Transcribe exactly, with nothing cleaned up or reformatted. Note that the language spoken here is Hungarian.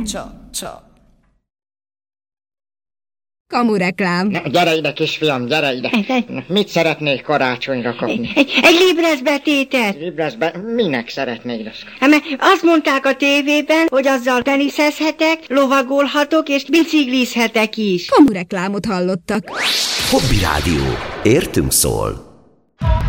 Csa, csa. Kamureklám. Na, gyere ide, kisfiam, gyere ide. Na, mit szeretnél karácsonyra kapni? Egy, egy Libres betétet. Libresbe? Minek szeretnéd azt? Hát, mert azt mondták a tévében, hogy azzal teniszezhetek, lovagolhatok és biciklizhetek is. Kamureklámot hallottak. Hobby Rádió. Értünk szól.